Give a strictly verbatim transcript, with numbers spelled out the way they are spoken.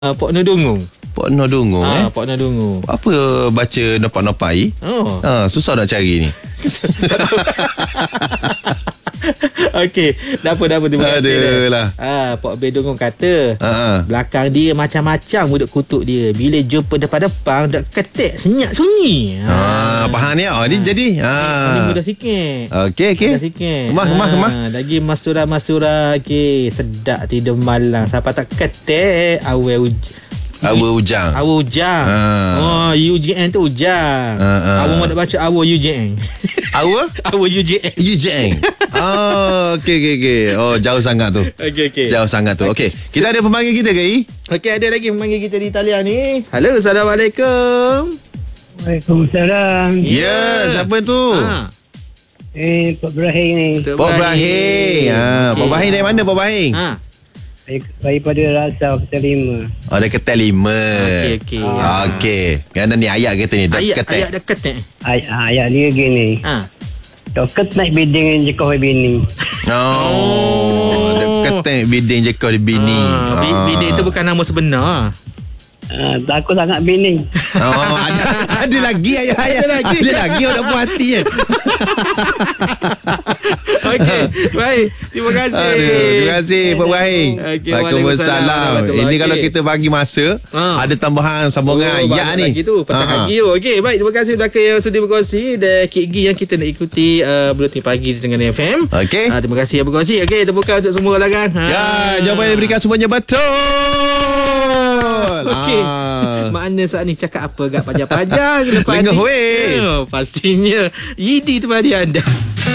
Uh, Pok Nodungu. Pok Nodungu Ah, eh. Pok Nodungu. Apa baca nopak-nopai? Oh. Ha, susah nak cari ni. Okey, dah apa dah apa terima kasih. Adalah. Ah, Pok Bedungung kata, Ha ah. belakang dia macam-macam budak kutuk dia. Bila jumpa depan-depan dak ketek senyap sunyi. Ha, faham ni. Oh, ni jadi. Ni Ha. mudah sikit. Okey okey. Mudah sikit. Kemah kemah Ah, kemah. Lagi masura-masura. Okey, sedap tidur malam. Siapa tak ketek awal uj- Awa ujang. Awa ujang. Ah. Oh, U J N tu ujang. Ah, ah. Awak nak baca Awa U J N. Awa? Awa U J N. Ujang. Oh, okey okey okey. Oh, jauh sangat tu. Okey okey. Jauh sangat tu. Okey. Kita ada pemanggil kita ke, I? Okey, ada lagi memanggil kita di talian ni. Halo, Assalamualaikum. Waalaikumsalam. Ya, siapa tu? Ha. Eh, Pak Ibrahim ni. Tok Pak Ibrahim. Ha, Pak Ibrahim dari mana Pak Ibrahim? Ha. Saya daripada Rasau Ketel Lima. Oh, dari Ketel Lima. Okey okey. Ah, Okey. Kerana ni ayat kata ni, dak Ayat ketek. ayat dah ketek. Ay- ayat dia gini. Ha. Doket naik biding yang jekoh bini. Oh, dak ketek biding je kau di bini. Ah, bi- Bidin tu bukan nama sebenar. Uh, takut sangat bini. Oh, ada ada lagi ayat-ayat. Ada lagi. Ada lagi orang nak puas hati kan. Okey, baik. Terima kasih. Aduh, terima kasih Pak Ibrahim. Okey, Waalaikumsalam. waalaikumsalam. Ini kalau Okey. kita bagi masa, Ha. ada tambahan sambungan Oh, ayat banyak ni. lagi tu petang Ha. lagi tu. Okey, baik, terima kasih belakang yang sudi berkongsi dan Kik Gi yang kita nak ikuti uh, Buletin Pagi dengan F M. Okey. Uh, terima kasih yang berkongsi. Okey, terbuka untuk semua kalangan. Ha. Ya, jawapan yang diberikan semuanya betul. Okey. Ah. Makna saat ni cakap apa gak pajak-pajak lepas Lengah ni? weh. Oh, pastinya Yidi tu pada anda.